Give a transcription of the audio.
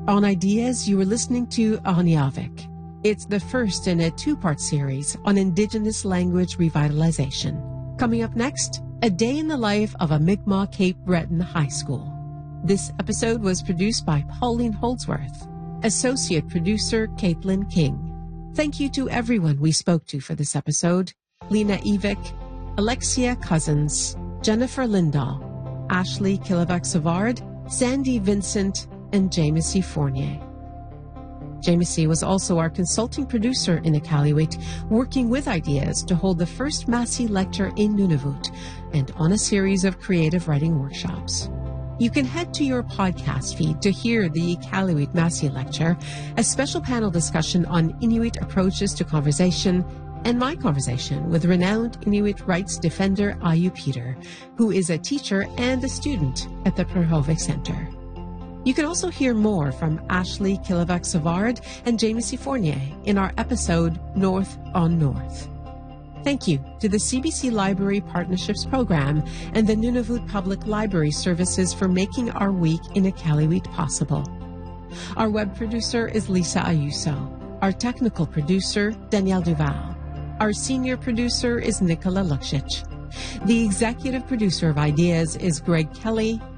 On Ideas, you are listening to Ahniavik. It's the first in a two-part series on Indigenous language revitalization. Coming up next, a day in the life of a Mi'kmaq Cape Breton high school. This episode was produced by Pauline Holdsworth. Associate producer Caitlin King. Thank you to everyone we spoke to for this episode. Lena Evick, Alexia Cousins, Jennifer Lindahl, Ashley Kilovak-Savard, Sandy Vincent, and Jamesy Fournier. Jamesy was also our consulting producer in Iqaluit, working with Ideas to hold the first Massey lecture in Nunavut and on a series of creative writing workshops. You can head to your podcast feed to hear the Iqaluit Massey lecture, a special panel discussion on Inuit approaches to conversation, and my conversation with renowned Inuit rights defender Ayu Peter, who is a teacher and a student at the Prerhovik Center. You can also hear more from Ashley Kilovak-Savard and Jamesy Fournier in our episode North on North. Thank you to the CBC Library Partnerships Program and the Nunavut Public Library Services for making our week in Iqaluit possible. Our web producer is Lisa Ayuso. Our technical producer, Danielle Duval. Our senior producer is Nicola Luksic. The executive producer of Ideas is Greg Kelly,